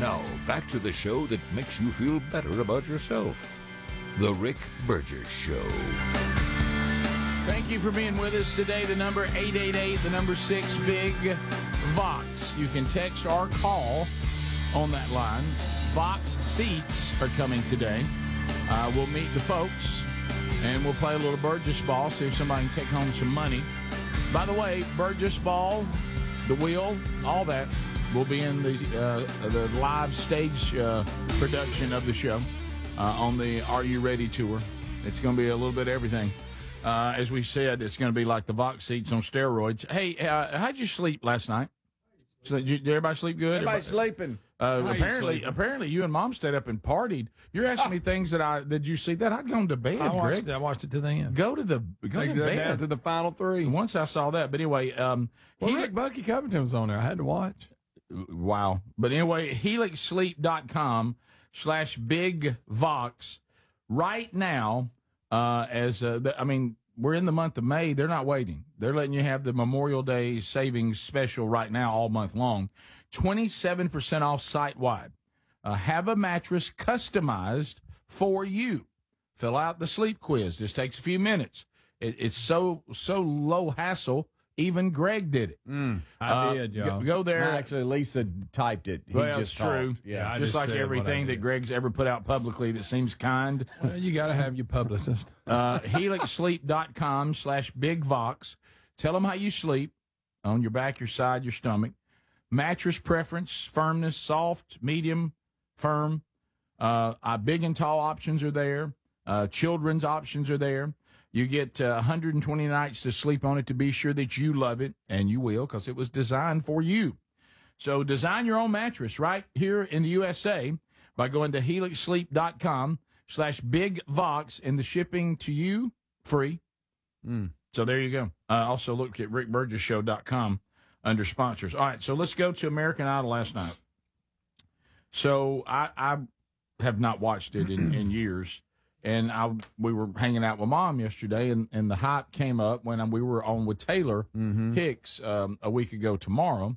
Now, back to the show that makes you feel better about yourself. The Rick Burgess Show. Thank you for being with us today. The number 888, the number 6, Big Vox. You can text or call on that line. Vox seats are coming today. We'll meet the folks, and we'll play a little Burgess ball, see if somebody can take home some money. By the way, Burgess ball, the wheel, all that will be in the live stage production of the show on the Are You Ready tour. It's going to be a little bit of everything. As we said, it's going to be like the Vox seats on steroids. Hey, how'd you sleep last night? Did everybody sleep good? Everybody's sleeping. Apparently, you and Mom stayed up and partied. You're asking me things that did you see that? I'd gone to bed, Greg. I watched it to the end. Go to bed. Down to the final 3. Once I saw that. But anyway, Bucky Covington was on there. I had to watch. Wow. But anyway, helixsleep.com/bigvox right now, we're in the month of May. They're not waiting. They're letting you have the Memorial Day savings special right now all month long. 27% off site-wide. Have a mattress customized for you. Fill out the sleep quiz. This takes a few minutes. It's so low hassle. Even Greg did it. I did, y'all. Go there. Actually, Lisa typed it. He just true. talked. Yeah, just like everything that Greg's ever put out publicly that seems kind. Well, you got to have your publicist. helixsleep.com/bigvox. Tell them how you sleep on your back, your side, your stomach. Mattress preference, firmness, soft, medium, firm. Big and tall options are there. Children's options are there. You get 120 nights to sleep on it to be sure that you love it, and you will because it was designed for you. So design your own mattress right here in the USA by going to helixsleep.com/bigvox, and the shipping to you free. So there you go. Also look at rickburgesshow.com under sponsors. All right, so let's go to American Idol last night. So I have not watched it in years. And we were hanging out with Mom yesterday, and the hype came up when we were on with Taylor Hicks a week ago tomorrow.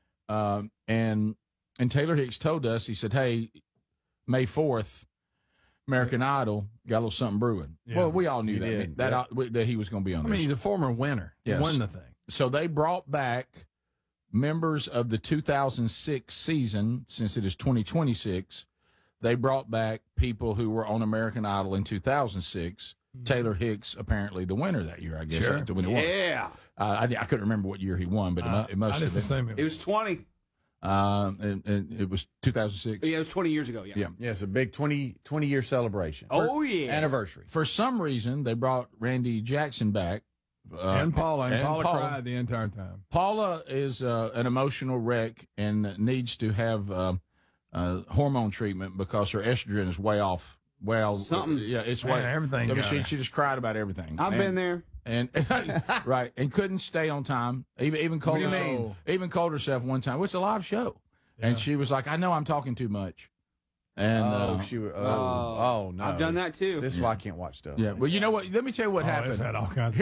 And Taylor Hicks told us, he said, hey, May 4th, American Idol got a little something brewing. Yeah. Well, we all knew that he was going to be on this. He's a former winner. Yes. He won the thing. So they brought back members of the 2006 season, since it is 2026. They brought back people who were on American Idol in 2006. Taylor Hicks, apparently the winner that year, I guess. Sure. Yeah. I couldn't remember what year he won, but it must have been. The same. It was 20. And it was 2006. Yeah, it was 20 years ago. Yeah. Yeah, it's a big 20-year celebration. Anniversary. For some reason, they brought Randy Jackson back. And Paula. And Paula cried the entire time. Paula is an emotional wreck and needs to have hormone treatment because her estrogen is way off. Well, it's way everything. She just cried about everything. I've been there, and right, and couldn't stay on time. Even called herself one time. It's a live show, and she was like, "I know I'm talking too much." And no, I've done that too. This is why I can't watch stuff. Yeah, well, you know what? Let me tell you what happened. Had all kinds of